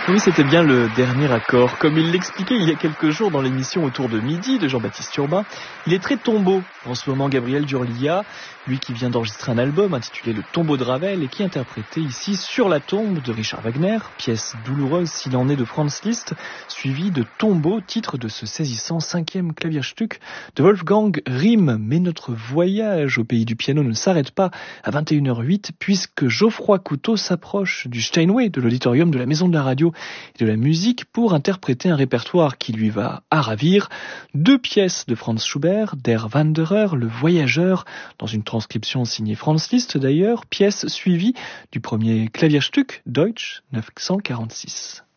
Oui, c'était bien le dernier accord. Comme il l'expliquait il y a quelques jours dans l'émission Autour de midi de Jean-Baptiste Urbain, il est très tombeau en ce moment, Gabriel Durlia, lui qui vient d'enregistrer un album intitulé Le Tombeau de Ravel et qui interprétait ici Sur la tombe de Richard Wagner, pièce douloureuse s'il en est de Franz Liszt, suivie de Tombeau, titre de ce saisissant 5e Klavierstück de Wolfgang Rihm. Mais notre voyage au pays du piano ne s'arrête pas à 21h08 puisque Geoffroy Couteau s'approche du Steinway de l'auditorium de la Maison de la Radio et de la musique pour interpréter un répertoire qui lui va à ravir. 2 pièces de Franz Schubert, Der Wanderer, le voyageur, dans une transcription signée Franz Liszt d'ailleurs, pièce suivie du premier Klavierstück Deutsch 946.